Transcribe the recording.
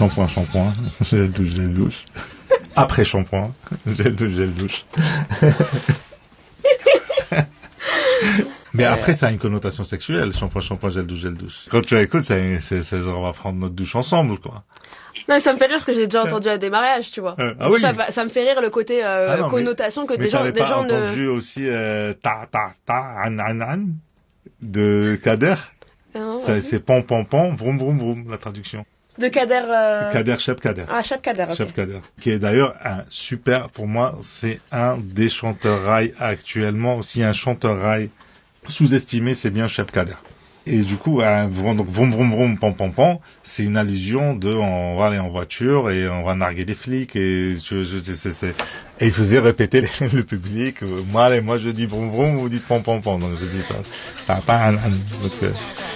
Shampoing, gel douche. Après shampoing, gel douche. Mais après, ça a une connotation sexuelle, shampoing, gel douche. Quand tu écoutes, c'est genre, on va prendre notre douche ensemble, quoi. Non, ça me fait rire parce que j'ai déjà entendu à des mariages, tu vois. Ah oui. Ça me fait rire le côté connotation que des gens Mais t'avais pas entendu aussi an de Kader. C'est pom, vroom, vroom, la traduction. De Kader. Cheb Kader. Ah, Cheb Kader, ok. Cheb Kader. Qui est d'ailleurs un super, pour moi, c'est un des chanteurs rail actuellement. Aussi un chanteur rail sous-estimé, c'est bien Cheb Kader. Et du coup, donc vroom, pom, c'est une allusion de on va aller en voiture et on va narguer des flics et et il faisait répéter le public. Moi je dis vroom, vous dites pom. Donc je dis pas. Donc